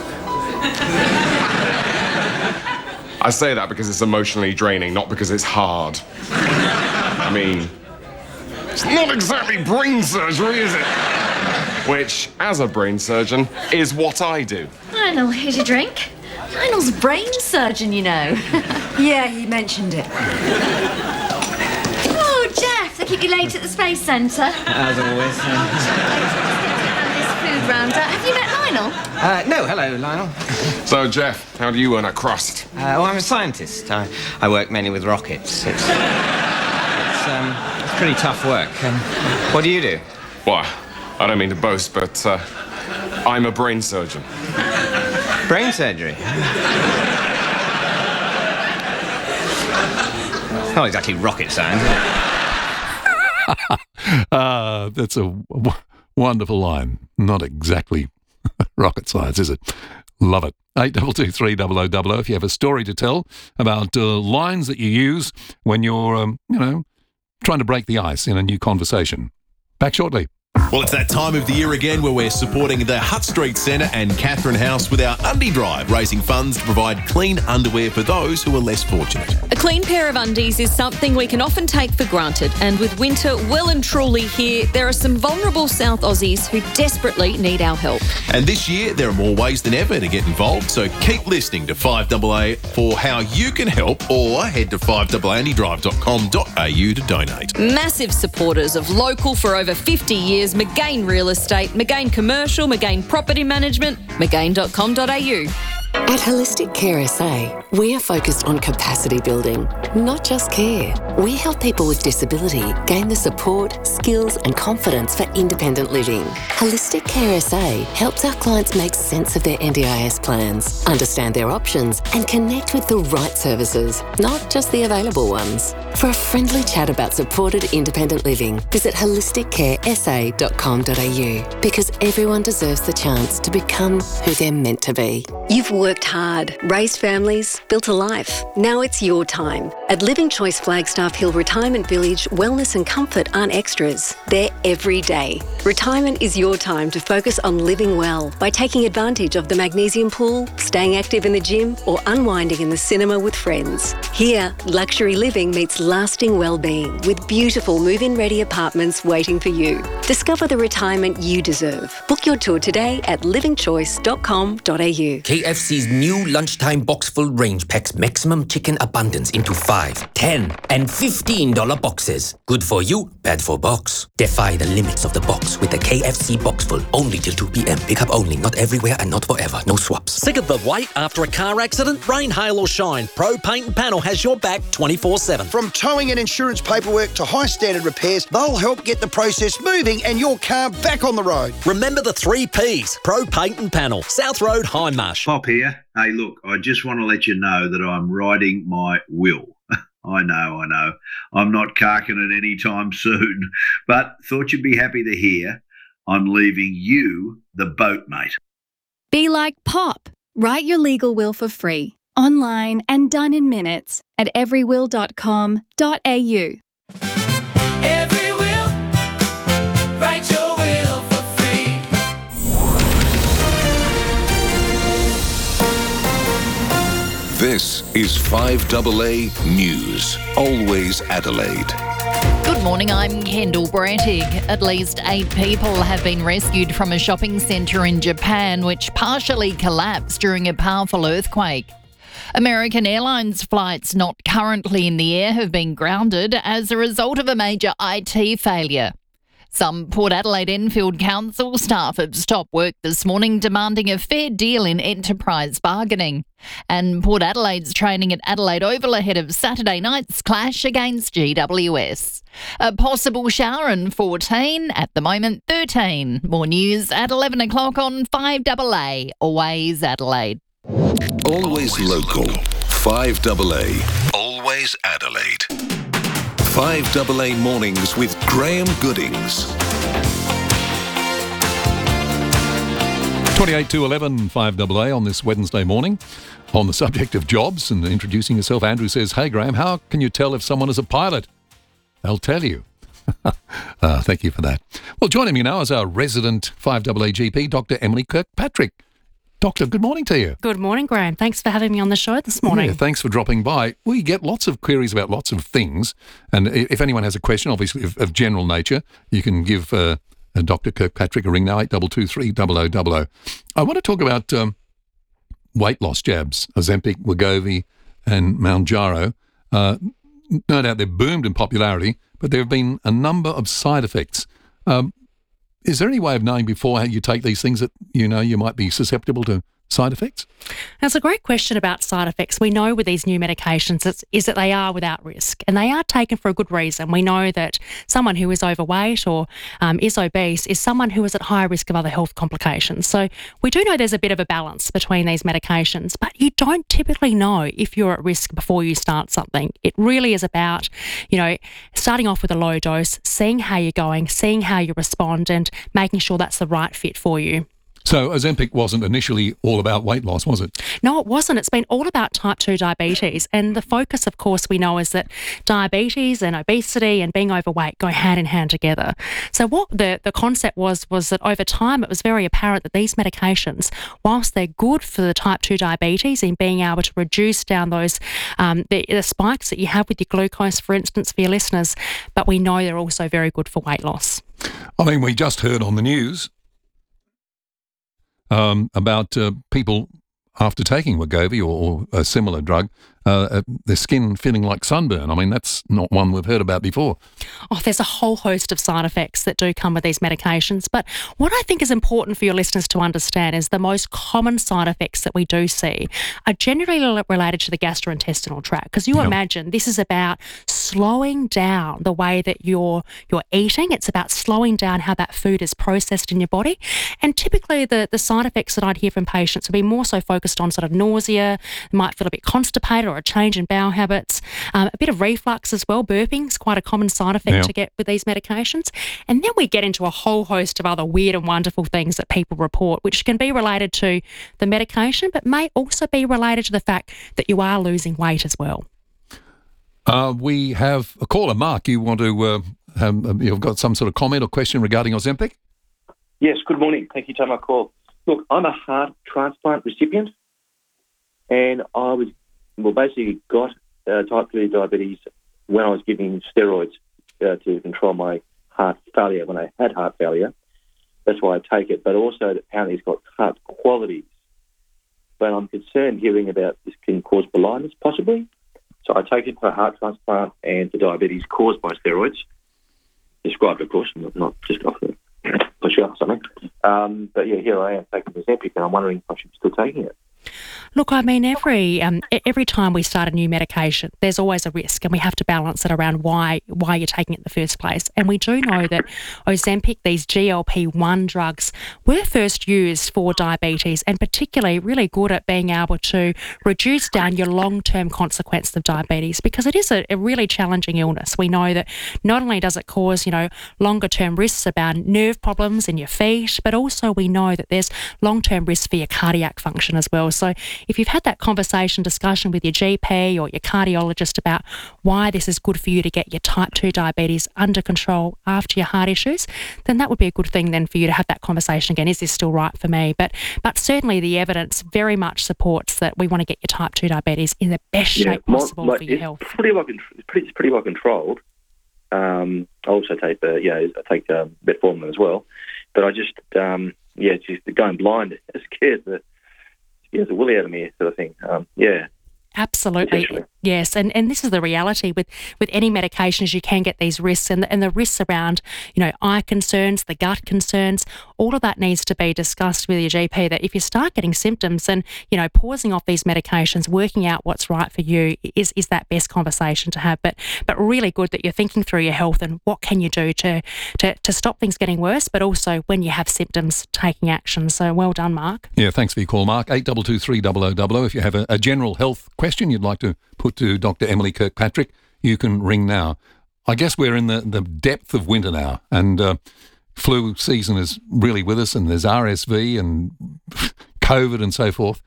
[SPEAKER 12] I say that because it's emotionally draining, not because it's hard. I mean, it's not exactly brain surgery, is it? Which, as a brain surgeon, is what I do.
[SPEAKER 16] Lionel, here's your drink. Lionel's a brain surgeon, you know.
[SPEAKER 15] Yeah, he mentioned it.
[SPEAKER 16] Oh, Jeff, they keep you late at the Space Centre.
[SPEAKER 17] As always.
[SPEAKER 16] This food roundup. Have you met Lionel?
[SPEAKER 17] No, hello, Lionel.
[SPEAKER 12] So, Jeff, how do you earn a crust?
[SPEAKER 17] I'm a scientist. I work mainly with rockets. It's pretty tough work. What do you do?
[SPEAKER 12] Why, I don't mean to boast, but I'm a brain surgeon.
[SPEAKER 17] Brain surgery? Not exactly rocket science.
[SPEAKER 3] That's a wonderful line. Not exactly rocket science, is it? Love it. 8223 if you have a story to tell about lines that you use when you're, trying to break the ice in a new conversation. Back shortly.
[SPEAKER 18] Well, it's that time of the year again where we're supporting the Hutt Street Centre and Catherine House with our Undie Drive, raising funds to provide clean underwear for those who are less fortunate.
[SPEAKER 27] A clean pair of undies is something we can often take for granted, and with winter well and truly here, there are some vulnerable South Aussies who desperately need our help.
[SPEAKER 18] And this year, there are more ways than ever to get involved, so keep listening to 5AA for how you can help, or head to 5AAndydrive.com.au to donate.
[SPEAKER 27] Massive supporters of local for over 50 years, McGain Real Estate, McGain Commercial, McGain Property Management, McGain.com.au.
[SPEAKER 28] At Holistic Care SA, we are focused on capacity building, not just care. We help people with disability gain the support, skills and confidence for independent living. Holistic Care SA helps our clients make sense of their NDIS plans, understand their options and connect with the right services, not just the available ones. For a friendly chat about supported independent living, visit holisticcaresa.com.au, because everyone deserves the chance to become who they're meant to be.
[SPEAKER 8] You've worked hard, raised families, built a life. Now it's your time. At Living Choice Flagstaff Hill Retirement Village, wellness and comfort aren't extras. They're every day. Retirement is your time to focus on living well by taking advantage of the magnesium pool, staying active in the gym, or unwinding in the cinema with friends. Here, luxury living meets lasting well-being with beautiful move-in ready apartments waiting for you. Discover the retirement you deserve. Book your tour today at livingchoice.com.au.
[SPEAKER 29] KFC's new lunchtime box full range packs maximum chicken abundance into 5, 10 and $15 boxes. Good for you, bad for box. Defy the limits of the box with the KFC box full. Only till 2 p.m. Pick up only, not everywhere and not forever. No swaps.
[SPEAKER 30] Sick of the wait after a car accident? Rain, hail or shine, Pro Paint and Panel has your back 24/7.
[SPEAKER 31] From towing and insurance paperwork to high standard repairs, they'll help get the process moving and your car back on the road.
[SPEAKER 30] Remember the 3 Ps. Pro Paint and Panel, South Road, Hindmarsh.
[SPEAKER 32] Pop here. Hey, look, I just want to let you know that I'm writing my will. I know. I'm not carking it anytime soon, but thought you'd be happy to hear I'm leaving you the boat, mate.
[SPEAKER 33] Be like Pop. Write your legal will for free, online and done in minutes at everywill.com.au.
[SPEAKER 34] Every will, write your will for free.
[SPEAKER 2] This is 5AA News, always Adelaide.
[SPEAKER 13] Good morning, I'm Kendall Brantig. At least 8 people have been rescued from a shopping centre in Japan which partially collapsed during a powerful earthquake. American Airlines flights not currently in the air have been grounded as a result of a major IT failure. Some Port Adelaide Enfield Council staff have stopped work this morning demanding a fair deal in enterprise bargaining. And Port Adelaide's training at Adelaide Oval ahead of Saturday night's clash against GWS. A possible shower and 14, at the moment 13. More news at 11 o'clock on 5AA, Always Adelaide.
[SPEAKER 1] Always local. 5AA. Always Adelaide. 5AA Mornings with Graham Goodings.
[SPEAKER 3] 28 to 11, 5AA on this Wednesday morning. On the subject of jobs and introducing yourself, Andrew says, "Hey Graham, how can you tell if someone is a pilot?" They'll tell you. Thank you for that. Well, joining me now is our resident 5AA GP, Dr. Emily Kirkpatrick. Doctor, good morning to you.
[SPEAKER 4] Good morning, Graham. Thanks for having me on the show this morning.
[SPEAKER 3] Yeah, thanks for dropping by. We get lots of queries about lots of things, and if anyone has a question, obviously of general nature, you can give Dr. Kirkpatrick a ring now, 8223 0000. I want to talk about weight loss jabs, Ozempic, Wegovy and Mounjaro. No doubt they've boomed in popularity, but there have been a number of side effects. Is there any way of knowing before how you take these things that you know you might be susceptible to side effects?
[SPEAKER 4] That's a great question about side effects. We know with these new medications is that they are without risk and they are taken for a good reason. We know that someone who is overweight or is obese is someone who is at high risk of other health complications. So we do know there's a bit of a balance between these medications, but you don't typically know if you're at risk before you start something. It really is about, starting off with a low dose, seeing how you're going, seeing how you respond and making sure that's the right fit for you.
[SPEAKER 3] So Ozempic wasn't initially all about weight loss, was it?
[SPEAKER 4] No, it wasn't. It's been all about type 2 diabetes. And the focus, of course, we know is that diabetes and obesity and being overweight go hand in hand together. So what the concept was that over time it was very apparent that these medications, whilst they're good for the type 2 diabetes in being able to reduce down those the spikes that you have with your glucose, for instance, for your listeners, but we know they're also very good for weight loss.
[SPEAKER 3] I mean, we just heard on the news about people after taking Wegovy or a similar drug, their skin feeling like sunburn. I mean, that's not one we've heard about before.
[SPEAKER 4] Oh, there's a whole host of side effects that do come with these medications. But what I think is important for your listeners to understand is the most common side effects that we do see are generally related to the gastrointestinal tract. Because you imagine this is about slowing down the way that you're eating. It's about slowing down how that food is processed in your body. And typically the side effects that I'd hear from patients would be more so focused on sort of nausea, might feel a bit constipated or a change in bowel habits, a bit of reflux as well. Burping is quite a common side effect to get with these medications. And then we get into a whole host of other weird and wonderful things that people report, which can be related to the medication, but may also be related to the fact that you are losing weight as well.
[SPEAKER 3] We have a caller, Mark. You want to, you've got some sort of comment or question regarding Ozempic?
[SPEAKER 5] Yes, good morning. Thank you for taking my call. Look, I'm a heart transplant recipient, and I was basically got type 2 diabetes when I was giving steroids to control my heart failure when I had heart failure. That's why I take it. But also, apparently, it's got heart qualities. But I'm concerned hearing about this can cause blindness, possibly. So I take it for heart transplant and for diabetes caused by steroids. Described, of course, not just off the push or something. But yeah, here I am taking Ozempic, and I'm wondering if I should be still taking it.
[SPEAKER 4] Look, I mean, every time we start a new medication, there's always a risk, and we have to balance it around why you're taking it in the first place. And we do know that Ozempic, these GLP-1 drugs, were first used for diabetes, and particularly really good at being able to reduce down your long-term consequences of diabetes, because it is a really challenging illness. We know that not only does it cause, longer-term risks about nerve problems in your feet, but also we know that there's long-term risks for your cardiac function as well. So if you've had that discussion with your GP or your cardiologist about why this is good for you to get your type 2 diabetes under control after your heart issues, then that would be a good thing then for you to have that conversation again. Is this still right for me? But certainly the evidence very much supports that we want to get your type 2 diabetes in the best shape possible for your health.
[SPEAKER 5] It's pretty well controlled. I also take metformin as well. But I just, just going blind scares the woolly out of me, sort of thing.
[SPEAKER 4] Absolutely. Yes, and this is the reality with any medications. You can get these risks, and the risks around, eye concerns, the gut concerns, all of that needs to be discussed with your GP, that if you start getting symptoms and, pausing off these medications, working out what's right for you is that best conversation to have. But really good that you're thinking through your health and what can you do to stop things getting worse, but also when you have symptoms, taking action. So well done, Mark.
[SPEAKER 3] Yeah, thanks for your call, Mark. 822 300 if you have a general health question you'd like to put to Dr. Emily Kirkpatrick, you can ring now. I guess we're in the depth of winter now, and flu season is really with us, and there's RSV and COVID and so forth.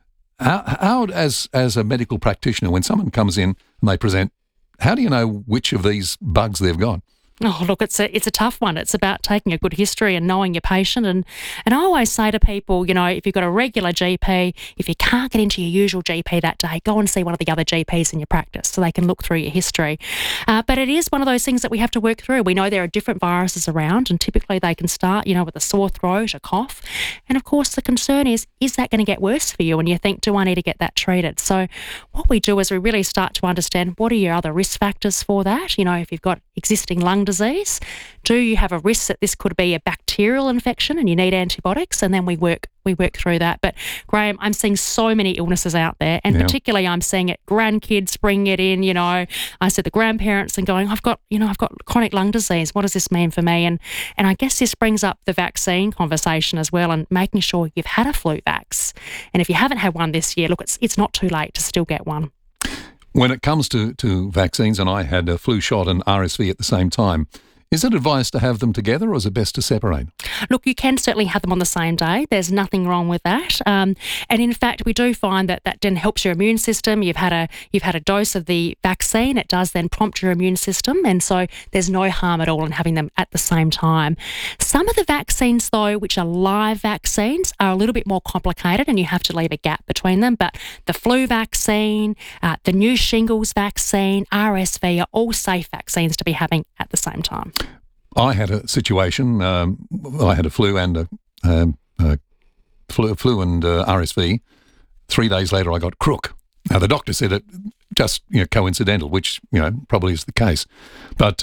[SPEAKER 3] How as a medical practitioner, when someone comes in and they present, how do you know which of these bugs they've got?
[SPEAKER 4] Oh, look, it's a tough one. It's about taking a good history and knowing your patient. And I always say to people, if you've got a regular GP, if you can't get into your usual GP that day, go and see one of the other GPs in your practice so they can look through your history. But it is one of those things that we have to work through. We know there are different viruses around, and typically they can start, with a sore throat, a cough. And of course, the concern is that going to get worse for you? And you think, do I need to get that treated? So what we do is we really start to understand what are your other risk factors for that. If you've got existing lung disease, do you have a risk that this could be a bacterial infection and you need antibiotics? And then we work through that. But Graham, I'm seeing so many illnesses out there, and particularly I'm seeing it grandkids bringing it in. I said the grandparents and going, I've got chronic lung disease. What does this mean for me? And I guess this brings up the vaccine conversation as well, and making sure you've had a flu vax. And if you haven't had one this year, look, it's not too late to still get one.
[SPEAKER 3] When it comes to vaccines, and I had a flu shot and RSV at the same time, is it advised to have them together, or is it best to separate?
[SPEAKER 4] Look, you can certainly have them on the same day. There's nothing wrong with that. And in fact, we do find that then helps your immune system. You've had a dose of the vaccine. It does then prompt your immune system, and so there's no harm at all in having them at the same time. Some of the vaccines, though, which are live vaccines, are a little bit more complicated, and you have to leave a gap between them. But the flu vaccine, the new shingles vaccine, RSV are all safe vaccines to be having at the same time.
[SPEAKER 3] I had a situation. I had a flu and flu and RSV. 3 days later, I got crook. Now the doctor said it just coincidental, which probably is the case. But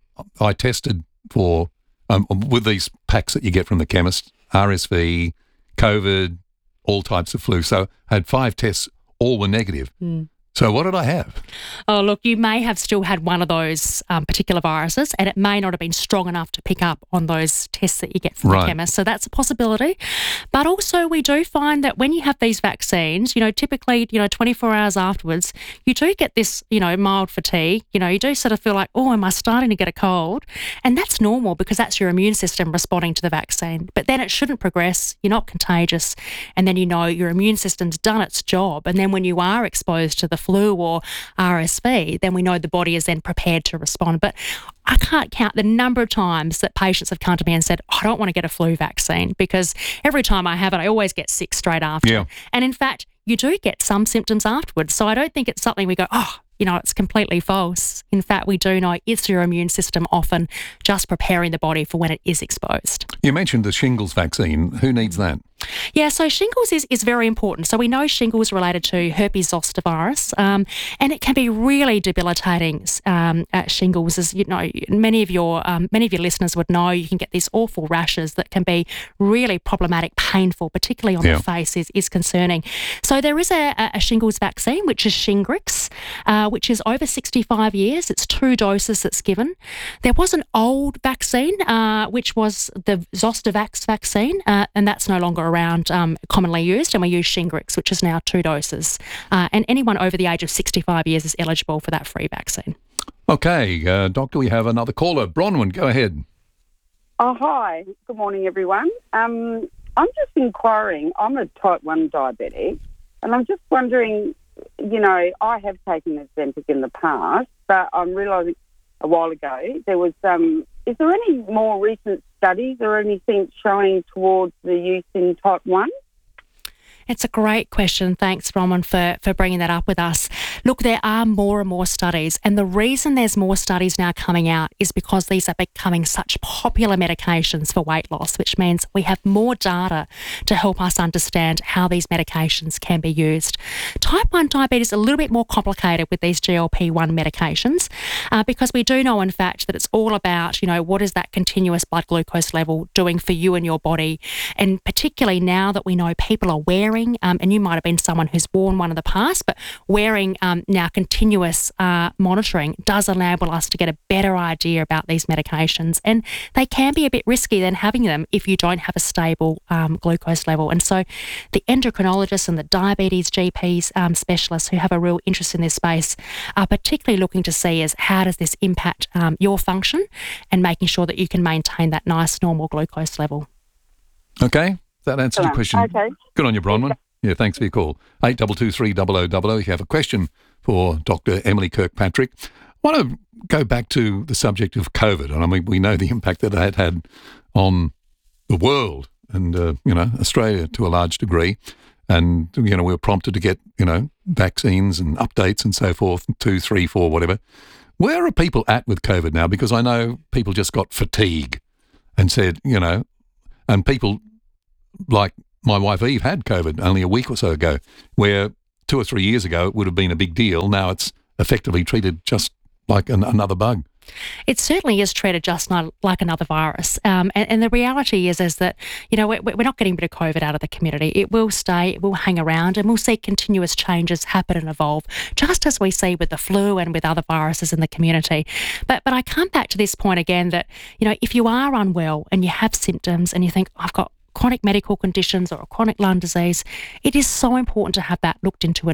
[SPEAKER 3] I tested for with these packs that you get from the chemist: RSV, COVID, all types of flu. So I had 5 tests, all were negative. So what did I have?
[SPEAKER 4] Oh, look, you may have still had one of those particular viruses, and it may not have been strong enough to pick up on those tests that you get from the chemist. So that's a possibility. But also we do find that when you have these vaccines, typically, 24 hours afterwards, you do get this, mild fatigue. You do sort of feel like, oh, am I starting to get a cold? And that's normal because that's your immune system responding to the vaccine. But then it shouldn't progress. You're not contagious. And then your immune system's done its job. And then when you are exposed to the flu or RSV, then we know the body is then prepared to respond. But I can't count the number of times that patients have come to me and said, I don't want to get a flu vaccine because every time I have it, I always get sick straight after.
[SPEAKER 3] Yeah.
[SPEAKER 4] And in fact, you do get some symptoms afterwards. So I don't think it's something we go, it's completely false. In fact, we do know it's your immune system often just preparing the body for when it is exposed.
[SPEAKER 3] You mentioned the shingles vaccine. Who needs that?
[SPEAKER 4] Yeah, so shingles is very important. So we know shingles related to herpes zoster virus, and it can be really debilitating. Shingles, as many of your listeners would know, you can get these awful rashes that can be really problematic, painful, particularly on the face is concerning. So there is a shingles vaccine, which is Shingrix, which is over 65 years. It's 2 doses that's given. There was an old vaccine, which was the Zostavax vaccine, and that's no longer around commonly used, and we use Shingrix, which is now 2 doses. And anyone over the age of 65 years is eligible for that free vaccine.
[SPEAKER 3] Okay, Doctor, we have another caller. Bronwyn, go ahead.
[SPEAKER 6] Oh, hi. Good morning, everyone. I'm just inquiring. I'm a type 1 diabetic, and I'm just wondering, I have taken Ozempic in the past, but I'm realising a while ago there was is there any more recent studies or anything showing towards the use in type 1?
[SPEAKER 4] It's a great question. Thanks, Bronwyn, for bringing that up with us. Look, there are more and more studies, and the reason there's more studies now coming out is because these are becoming such popular medications for weight loss, which means we have more data to help us understand how these medications can be used. Type 1 diabetes is a little bit more complicated with these GLP-1 medications because we do know, in fact, that it's all about, what is that continuous blood glucose level doing for you and your body, and particularly now that we know people are wearing, and you might have been someone who's worn one in the past, but wearing now continuous monitoring does enable us to get a better idea about these medications. And they can be a bit risky than having them if you don't have a stable glucose level. And so the endocrinologists and the diabetes GPs, specialists who have a real interest in this space are particularly looking to see is how does this impact your function and making sure that you can maintain that nice normal glucose level.
[SPEAKER 3] Okay. That answers your question.
[SPEAKER 6] Okay.
[SPEAKER 3] Good on you, Bronwyn. Yeah, thanks for your call. 8223 if you have a question for Dr. Emily Kirkpatrick. I want to go back to the subject of COVID. And I mean, we know the impact that it had on the world and, Australia to a large degree. And, we were prompted to get, vaccines and updates and so forth, 2, 3, 4, whatever. Where are people at with COVID now? Because I know people just got fatigue and said, and people like my wife Eve had COVID only a week or so ago, where 2 or 3 years ago it would have been a big deal. Now it's effectively treated just like another bug.
[SPEAKER 4] It certainly is treated just like another virus. And the reality is that, we're not getting rid of COVID out of the community. It will stay, it will hang around, and we'll see continuous changes happen and evolve, just as we see with the flu and with other viruses in the community. But I come back to this point again that, if you are unwell and you have symptoms and you think, I've got chronic medical conditions or a chronic lung disease, it is so important to have that looked into